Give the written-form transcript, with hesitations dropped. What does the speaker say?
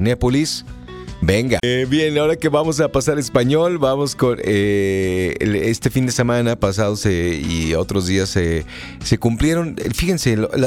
Néapolis. Venga. Bien, ahora que vamos a pasar español, vamos con este fin de semana pasados y otros días se cumplieron. Fíjense,